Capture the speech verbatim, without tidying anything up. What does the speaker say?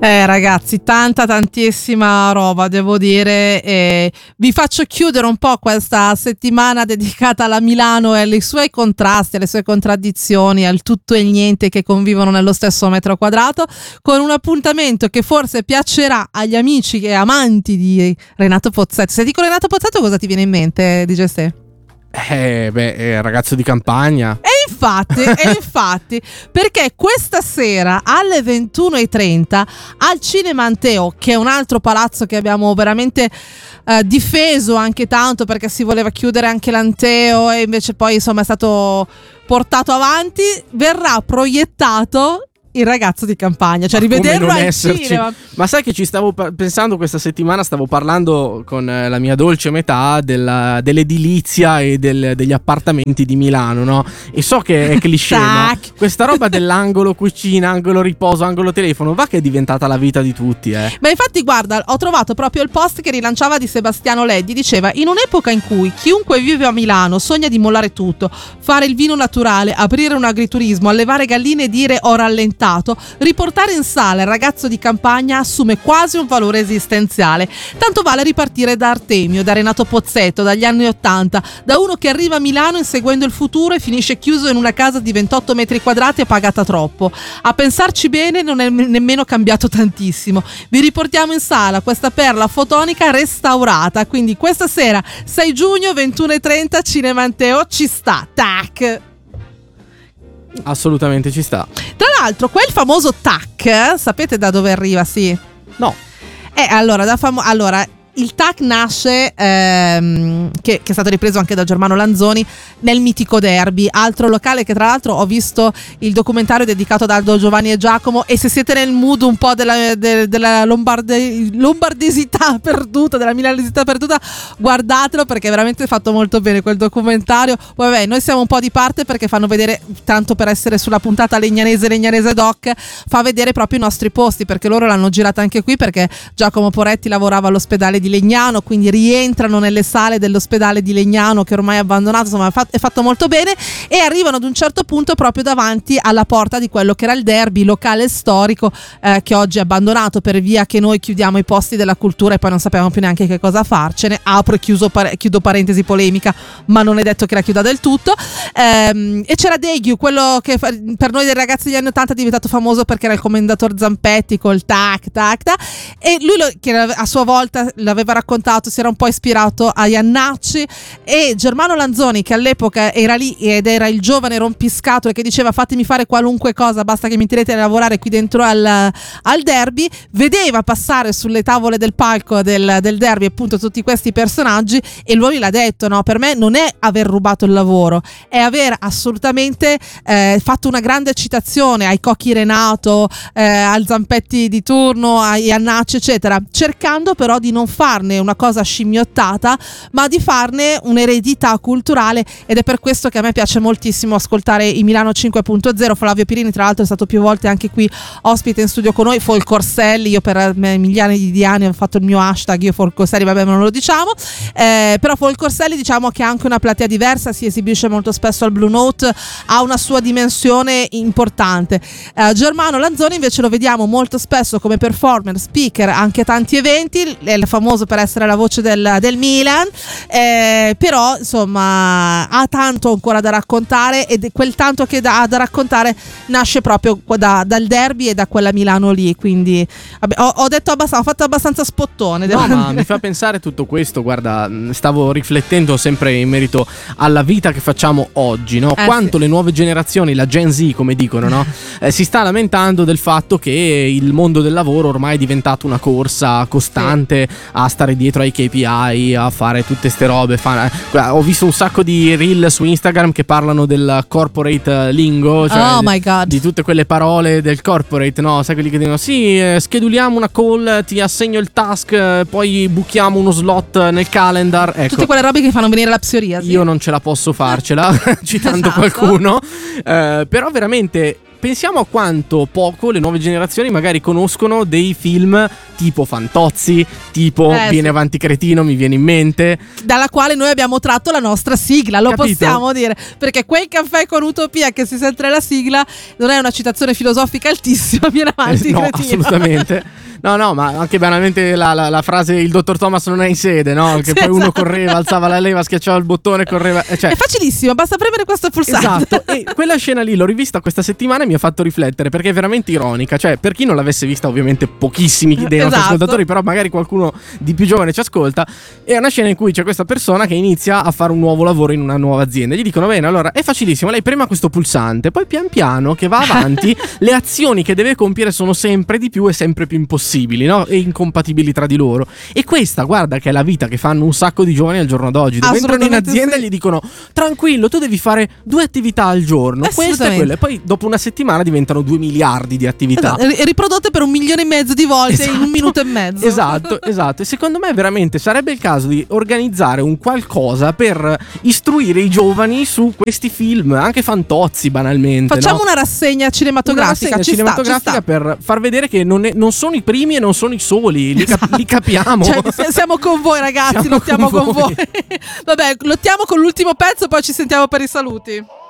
Eh ragazzi, tanta tantissima roba devo dire, e vi faccio chiudere un po' questa settimana dedicata alla Milano e ai suoi contrasti, alle sue contraddizioni, al tutto e il niente che convivono nello stesso metro quadrato, con un appuntamento che forse piacerà agli amici e amanti di Renato Pozzetto. Se dico Renato Pozzetto cosa ti viene in mente, D J Ste? Eh beh, è ragazzo di campagna. E infatti, e infatti, perché questa sera alle ventuno e trenta al Cinema Anteo, che è un altro palazzo che abbiamo veramente eh, difeso anche tanto perché si voleva chiudere anche l'Anteo e invece poi insomma è stato portato avanti, verrà proiettato Il ragazzo di campagna, cioè Ma rivederlo come non al esserci? cinema. Ma sai che ci stavo pa- pensando questa settimana, stavo parlando con eh, la mia dolce metà della, dell'edilizia e del, degli appartamenti di Milano, no? E so che è cliché, ma questa roba dell'angolo cucina, angolo riposo, angolo telefono, va che è diventata la vita di tutti, eh. Ma infatti guarda, ho trovato proprio il post che rilanciava di Sebastiano Leddi, diceva: in un'epoca in cui chiunque vive a Milano sogna di mollare tutto, fare il vino naturale, aprire un agriturismo, allevare galline e dire ho rallentato, riportare in sala Il ragazzo di campagna assume quasi un valore esistenziale. Tanto vale ripartire da Artemio, da Renato Pozzetto, dagli anni ottanta, da uno che arriva a Milano inseguendo il futuro e finisce chiuso in una casa di ventotto metri quadrati e pagata troppo. A pensarci bene non è nemmeno cambiato tantissimo. Vi riportiamo in sala questa perla fotonica restaurata, quindi questa sera sei giugno ventuno e trenta Cinema Anteo, ci sta, tac! Assolutamente ci sta. Tra l'altro quel famoso tac, sapete da dove arriva? Sì. No. Eh, allora, da famo- allora il tac nasce, ehm, che, che è stato ripreso anche da Germano Lanzoni, nel mitico Derby, altro locale che tra l'altro ho visto il documentario dedicato da Aldo Giovanni e Giacomo, e se siete nel mood un po' della, de, della lombarde, lombardesità perduta, della milanesità perduta, guardatelo perché è veramente fatto molto bene quel documentario. Poi vabbè, noi siamo un po' di parte perché fanno vedere, tanto per essere sulla puntata legnanese legnanese doc, fa vedere proprio i nostri posti, perché loro l'hanno girata anche qui, perché Giacomo Poretti lavorava all'ospedale di Legnano, quindi rientrano nelle sale dell'ospedale di Legnano che ormai è abbandonato, insomma è fatto molto bene, e arrivano ad un certo punto proprio davanti alla porta di quello che era il Derby, locale storico eh, che oggi è abbandonato per via che noi chiudiamo i posti della cultura e poi non sappiamo più neanche che cosa farcene. Apro e chiuso pare- chiudo parentesi polemica, ma non è detto che la chiuda del tutto. Ehm, e c'era Deghiu, quello che fa- per noi dei ragazzi degli anni ottanta è diventato famoso perché era il commendator Zampetti col tac tac tac, e lui lo, che a sua volta l'aveva raccontato, si era un po' ispirato a Iannacci, e Germano Lanzoni, che all'epoca era lì ed era il giovane rompiscatole che diceva fatemi fare qualunque cosa, basta che mi tirate a lavorare qui dentro al, al Derby, vedeva passare sulle tavole del palco del, del Derby appunto tutti questi personaggi, e lui l'ha detto, no, per me non è aver rubato il lavoro, è aver assolutamente eh, fatto una grande citazione ai Cocchi Renato, eh, al Zampetti di turno, a Iannacci eccetera, cercando però di non farne una cosa scimmiottata, ma di farne un'eredità culturale, ed è per questo che a me piace moltissimo ascoltare i Milano cinque punto zero. Flavio Pirini tra l'altro è stato più volte anche qui ospite in studio con noi, Folcorselli, io per migliaia di anni ho fatto il mio hashtag io Folcorselli, vabbè, ma non lo diciamo, eh, però Folcorselli diciamo che ha anche una platea diversa, si esibisce molto spesso al Blue Note, ha una sua dimensione importante. eh, Germano Lanzoni invece lo vediamo molto spesso come performer, speaker, anche a tanti eventi, è il famoso per essere la voce del, del Milan, eh, però insomma ha tanto ancora da raccontare, ed quel tanto che ha da raccontare nasce proprio da, dal Derby e da quella Milano lì, quindi vabbè, ho, ho detto abbastanza, ho fatto abbastanza spottone, no, ma mi fa pensare tutto questo. Guarda, stavo riflettendo sempre in merito alla vita che facciamo oggi, no? Eh, Quanto sì. le nuove generazioni, la Gen Z come dicono, no? eh, si sta lamentando del fatto che il mondo del lavoro ormai è diventato una corsa costante, sì, a stare dietro ai K P I, a fare tutte ste robe. Fa... Ho visto un sacco di reel su Instagram che parlano del corporate lingo, cioè oh my God, di tutte quelle parole del corporate, no? Sai quelli che dicono sì, eh, scheduliamo una call, ti assegno il task, eh, poi buchiamo uno slot nel calendar, ecco. Tutte quelle robe che fanno venire la psoriasi. Io non ce la posso farcela citando esatto. qualcuno, eh, però veramente pensiamo a quanto poco le nuove generazioni magari conoscono dei film tipo Fantozzi, tipo Eh, Vieni sì. avanti cretino, mi viene in mente. Dalla quale noi abbiamo tratto la nostra sigla, lo Capito? possiamo dire, perché quel caffè con utopia che si sente nella sigla non è una citazione filosofica altissima, viene avanti Eh, no, cretino. assolutamente. No, no, ma anche banalmente la, la, la frase il dottor Thomas non è in sede, no? Che Sì, poi uno esatto. correva, alzava la leva, schiacciava il bottone, correva. eh, Cioè, È facilissimo, basta premere questo pulsante. esatto, e quella scena lì l'ho rivista questa settimana e mi ha fatto riflettere perché è veramente ironica. Cioè, per chi non l'avesse vista, ovviamente pochissimi dei nostri Esatto. ascoltatori, però magari qualcuno di più giovane ci ascolta. È una scena in cui c'è questa persona che inizia a fare un nuovo lavoro in una nuova azienda. Gli dicono: bene, allora è facilissimo, lei prema questo pulsante, poi pian piano che va avanti, le azioni che deve compiere sono sempre di più e sempre più impossibili, no? E incompatibili tra di loro. E questa, guarda, che è la vita che fanno un sacco di giovani al giorno d'oggi, dove entrano in Assolutamente azienda sì. e gli dicono: tranquillo, tu devi fare due attività al giorno, questa e Assolutamente. quella, e poi dopo una settimana diventano due miliardi di attività. Esatto, ri- riprodotte per un milione e mezzo di volte in un minuto e mezzo. Esatto, esatto. E secondo me veramente sarebbe il caso di organizzare un qualcosa per istruire i giovani su questi film, anche Fantozzi banalmente. Facciamo no? una rassegna cinematografica, Una rassegna ci sta, cinematografica ci sta. per far vedere che non, è- non sono i primi e non sono i soli, li, cap- Esatto. li capiamo. Cioè, se- siamo con voi ragazzi, Siamo lottiamo con con voi. voi. Vabbè, lottiamo con l'ultimo pezzo, poi ci sentiamo per i saluti.